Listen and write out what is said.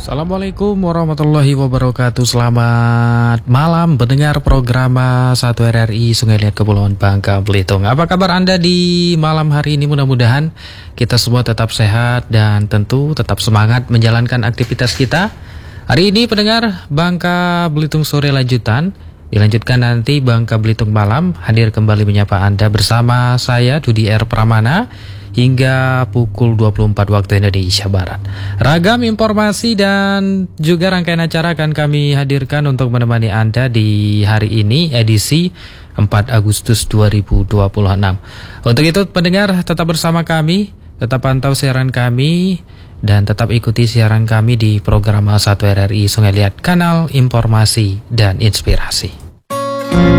Assalamualaikum warahmatullahi wabarakatuh. Selamat malam pendengar program 1 RRI Sungai Liat Kepulauan Bangka Belitung. Apa kabar Anda di malam hari ini? Mudah-mudahan kita semua tetap sehat dan tentu tetap semangat menjalankan aktivitas kita. Hari ini pendengar Bangka Belitung sore lanjutan, dilanjutkan nanti Bangka Belitung malam, hadir kembali menyapa Anda bersama saya Dudi R. Pramana hingga pukul 24 waktu Indonesia Barat. Ragam informasi dan juga rangkaian acara akan kami hadirkan untuk menemani Anda di hari ini, edisi 4 Agustus 2026. Untuk itu pendengar tetap bersama kami, tetap pantau siaran kami, dan tetap ikuti siaran kami di program 1 RRI Sungai Liat, kanal informasi dan inspirasi.